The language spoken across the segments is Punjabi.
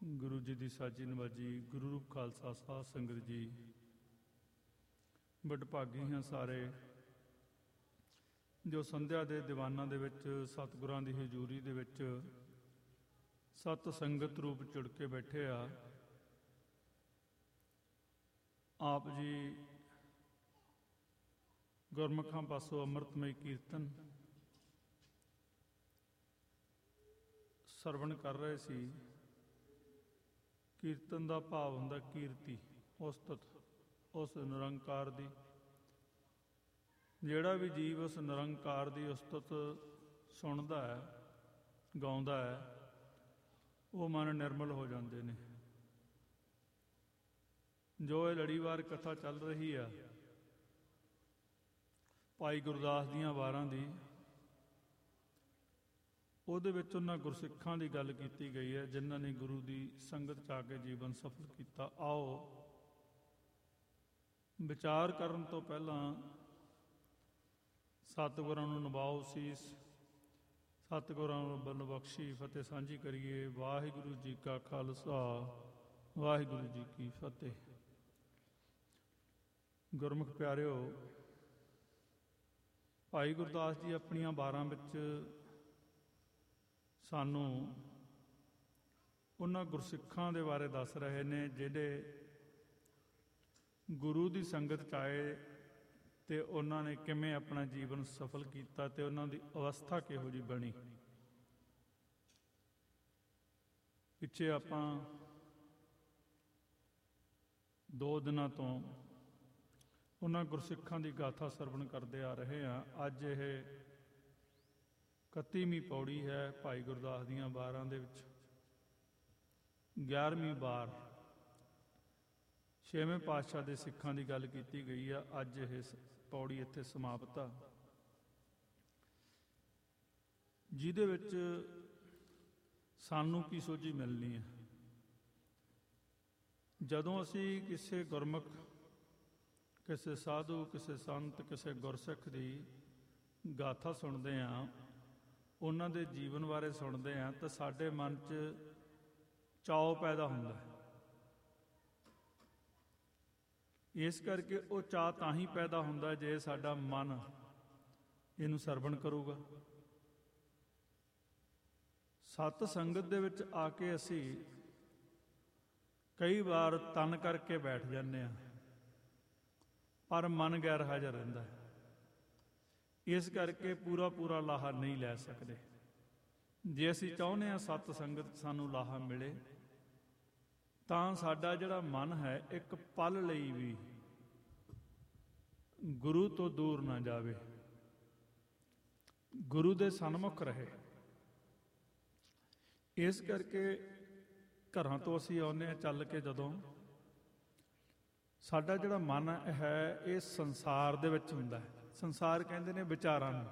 ਗੁਰੂ ਜੀ ਦੀ ਸਾਜੀ ਨਵਾਜੀ। ਗੁਰੂ ਰੂਪ ਖਾਲਸਾ ਸਾਧ ਸੰਗਤ ਜੀ, ਵਡਭਾਗੀ ਹਾਂ ਸਾਰੇ ਜੋ ਸੰਧਿਆ ਦੇ ਦੀਵਾਨਾਂ ਦੇ ਵਿੱਚ ਸਤਿਗੁਰਾਂ ਦੀ ਹਜ਼ੂਰੀ ਦੇ ਵਿੱਚ ਸਤ ਸੰਗਤ ਰੂਪ ਜੁੜ ਕੇ ਬੈਠੇ ਆ। ਆਪ ਜੀ ਗੁਰਮੁਖਾਂ ਪਾਸੋਂ ਅੰਮ੍ਰਿਤਮਈ ਕੀਰਤਨ ਸਰਵਣ ਕਰ ਰਹੇ ਸੀ। ਕੀਰਤਨ ਦਾ ਭਾਵ ਹੁੰਦਾ ਕੀਰਤੀ, ਉਸਤਤ ਉਸ ਨਿਰੰਕਾਰ ਦੀ। ਜਿਹੜਾ ਵੀ ਜੀਵ ਉਸ ਨਿਰੰਕਾਰ ਦੀ ਉਸਤਤ ਸੁਣਦਾ ਹੈ, ਗਾਉਂਦਾ ਹੈ, ਉਹ ਮਨ ਨਿਰਮਲ ਹੋ ਜਾਂਦੇ ਨੇ। ਜੋ ਇਹ ਲੜੀਵਾਰ ਕਥਾ ਚੱਲ ਰਹੀ ਆ ਭਾਈ ਗੁਰਦਾਸ ਦੀਆਂ ਵਾਰਾਂ ਦੀ, ਉਹਦੇ ਵਿੱਚ ਉਹਨਾਂ ਗੁਰਸਿੱਖਾਂ ਦੀ ਗੱਲ ਕੀਤੀ ਗਈ ਹੈ ਜਿਨ੍ਹਾਂ ਨੇ ਗੁਰੂ ਦੀ ਸੰਗਤ 'ਚ ਆ ਕੇ ਜੀਵਨ ਸਫਲ ਕੀਤਾ। ਆਓ ਵਿਚਾਰ ਕਰਨ ਤੋਂ ਪਹਿਲਾਂ ਸਤਿਗੁਰਾਂ ਨੂੰ ਨਿਭਾਓ ਸੀਸ, ਸਤਿਗੁਰਾਂ ਨੂੰ ਬਲ ਬਖਸ਼ੀ ਫਤਿਹ ਸਾਂਝੀ ਕਰੀਏ। ਵਾਹਿਗੁਰੂ ਜੀ ਕਾ ਖਾਲਸਾ, ਵਾਹਿਗੁਰੂ ਜੀ ਕੀ ਫਤਿਹ। ਗੁਰਮੁਖ ਪਿਆਰਿਓ, ਭਾਈ ਗੁਰਦਾਸ ਜੀ ਆਪਣੀਆਂ ਵਾਰਾਂ ਵਿੱਚ ਸਾਨੂੰ ਉਹਨਾਂ ਗੁਰਸਿੱਖਾਂ ਦੇ ਬਾਰੇ ਦੱਸ ਰਹੇ ਨੇ ਜਿਹੜੇ ਗੁਰੂ ਦੀ ਸੰਗਤ 'ਚ ਆਏ ਅਤੇ ਉਹਨਾਂ ਨੇ ਕਿਵੇਂ ਆਪਣਾ ਜੀਵਨ ਸਫਲ ਕੀਤਾ ਅਤੇ ਉਹਨਾਂ ਦੀ ਅਵਸਥਾ ਕਿਹੋ ਜਿਹੀ ਬਣੀ। ਪਿੱਛੇ ਆਪਾਂ 2 ਦਿਨਾਂ ਤੋਂ ਉਹਨਾਂ ਗੁਰਸਿੱਖਾਂ ਦੀ ਗਾਥਾ ਸਰਵਣ ਕਰਦੇ ਆ ਰਹੇ ਹਾਂ। ਅੱਜ ਇਹ 31ਵੀਂ ਪੌੜੀ ਹੈ ਭਾਈ ਗੁਰਦਾਸ ਦੀਆਂ ਵਾਰਾਂ ਦੇ ਵਿੱਚ, 11ਵੀਂ ਵਾਰ। 6ਵੇਂ ਪਾਤਸ਼ਾਹ ਦੇ ਸਿੱਖਾਂ ਦੀ ਗੱਲ ਕੀਤੀ ਗਈ ਆ। ਅੱਜ ਇਹ ਪੌੜੀ ਇੱਥੇ ਸਮਾਪਤ ਆ, ਜਿਹਦੇ ਵਿੱਚ ਸਾਨੂੰ ਕੀ ਸੋਝੀ ਮਿਲਣੀ ਹੈ। ਜਦੋਂ ਅਸੀਂ ਕਿਸੇ ਗੁਰਮੁਖ, ਕਿਸੇ ਸਾਧੂ, ਕਿਸੇ ਸੰਤ, ਕਿਸੇ ਗੁਰਸਿੱਖ ਦੀ ਗਾਥਾ ਸੁਣਦੇ ਹਾਂ, ਉਹਨਾਂ ਦੇ ਜੀਵਨ ਬਾਰੇ ਸੁਣਦੇ ਹਾਂ, ਤਾਂ ਸਾਡੇ ਮਨ 'ਚ ਚਾਅ ਪੈਦਾ ਹੁੰਦਾ ਹੈ। ਇਸ ਕਰਕੇ ਉਹ ਚਾਅ ਤਾਂ ਹੀ ਪੈਦਾ ਹੁੰਦਾ ਜੇ ਸਾਡਾ ਮਨ ਇਹਨੂੰ ਸਰਵਣ ਕਰੂਗਾ। ਸਤ ਸੰਗਤ ਦੇ ਵਿੱਚ ਆ ਕੇ ਅਸੀਂ ਕਈ ਵਾਰ ਤਨ ਕਰਕੇ ਬੈਠ ਜਾਂਦੇ ਹਾਂ, ਪਰ ਮਨ ਗੈਰ ਹਾਜ਼ਰ ਰਹਿੰਦਾ ਹੈ। ਇਸ ਕਰਕੇ ਪੂਰਾ ਲਾਹਾ ਨਹੀਂ ਲੈ ਸਕਦੇ। ਜੇ ਅਸੀਂ ਚਾਹੁੰਦੇ ਹਾਂ ਸਤ ਸੰਗਤ ਸਾਨੂੰ ਲਾਹਾ ਮਿਲੇ, ਤਾਂ ਸਾਡਾ ਜਿਹੜਾ ਮਨ ਹੈ ਇੱਕ ਪਲ ਲਈ ਵੀ ਗੁਰੂ ਤੋਂ ਦੂਰ ਨਾ ਜਾਵੇ, ਗੁਰੂ ਦੇ ਸਨਮੁਖ ਰਹੇ। ਇਸ ਕਰਕੇ ਘਰਾਂ ਤੋਂ ਅਸੀਂ ਆਉਂਦੇ ਹਾਂ ਚੱਲ ਕੇ, ਜਦੋਂ ਸਾਡਾ ਜਿਹੜਾ ਮਨ ਹੈ ਇਹ ਸੰਸਾਰ ਦੇ ਵਿੱਚ ਹੁੰਦਾ ਹੈ। ਸੰਸਾਰ ਕਹਿੰਦੇ ਨੇ ਵਿਚਾਰਾਂ ਨੂੰ।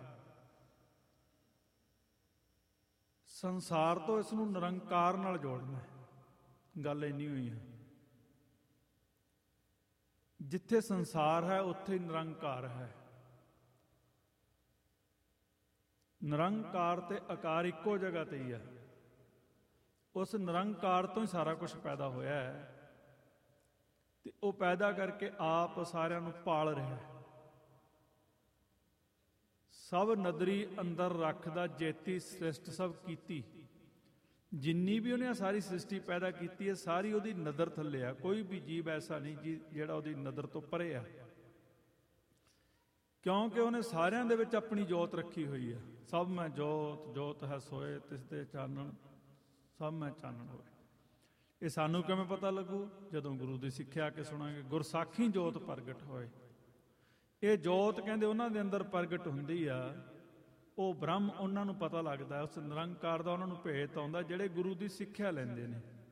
ਸੰਸਾਰ ਤੋਂ ਇਸ ਨੂੰ ਨਿਰੰਕਾਰ ਨਾਲ ਜੋੜਨਾ ਹੈ। ਗੱਲ ਇੰਨੀ ਹੋਈ ਹੈ, ਜਿੱਥੇ ਸੰਸਾਰ ਹੈ ਉੱਥੇ ਨਿਰੰਕਾਰ ਹੈ। ਨਿਰੰਕਾਰ ਤੇ ਆਕਾਰ ਇੱਕੋ ਜਗ੍ਹਾ ਤੇ ਹੀ ਹੈ। ਉਸ ਨਿਰੰਕਾਰ ਤੋਂ ਹੀ ਸਾਰਾ ਕੁਝ ਪੈਦਾ ਹੋਇਆ ਹੈ, ਤੇ ਉਹ ਪੈਦਾ ਕਰਕੇ ਆਪ ਸਾਰਿਆਂ ਨੂੰ ਪਾਲ ਰਿਹਾ ਹੈ। ਸਭ ਨਦਰੀ ਅੰਦਰ ਰੱਖਦਾ ਜੇਤੀ ਸ੍ਰਿਸ਼ਟ ਸਭ ਕੀਤੀ। ਜਿੰਨੀ ਵੀ ਉਹਨੇ ਸਾਰੀ ਸ੍ਰਿਸ਼ਟੀ ਪੈਦਾ ਕੀਤੀ ਹੈ, ਸਾਰੀ ਉਹਦੀ ਨਜ਼ਰ ਥੱਲੇ ਆ। ਕੋਈ ਵੀ ਜੀਵ ਐਸਾ ਨਹੀਂ ਜਿਹੜਾ ਉਹਦੀ ਨਜ਼ਰ ਤੋਂ ਪਰੇ ਆ, ਕਿਉਂਕਿ ਉਹਨੇ ਸਾਰਿਆਂ ਦੇ ਵਿੱਚ ਆਪਣੀ ਜੋਤ ਰੱਖੀ ਹੋਈ ਹੈ। ਸਭ ਮੈਂ ਜੋਤ, ਜੋਤ ਹੈ ਸੋਏ ਤਿਸ ਦੇ ਚਾਨਣ, ਸਭ ਮੈਂ ਚਾਨਣ ਹੋਏ। ਇਹ ਸਾਨੂੰ ਕਿਵੇਂ ਪਤਾ ਲੱਗੂ? ਜਦੋਂ ਗੁਰੂ ਦੀ ਸਿੱਖਿਆ ਕੇ ਸੁਣਾਂਗੇ। ਗੁਰਸਾਖੀ ਜੋਤ ਪ੍ਰਗਟ ਹੋਏ। ਇਹ ਜੋਤ ਕਹਿੰਦੇ ਉਹਨਾਂ ਦੇ ਅੰਦਰ ਪ੍ਰਗਟ ਹੁੰਦੀ ਆ। ਉਹ ਬ੍ਰਹਮ ਉਹਨਾਂ ਨੂੰ ਪਤਾ ਲੱਗਦਾ, ਉਸ ਨਿਰੰਕਾਰ ਦਾ ਉਹਨਾਂ ਨੂੰ ਭੇਤ ਆਉਂਦਾ ਜਿਹੜੇ ਗੁਰੂ ਦੀ ਸਿੱਖਿਆ ਲੈਂਦੇ ਨੇ।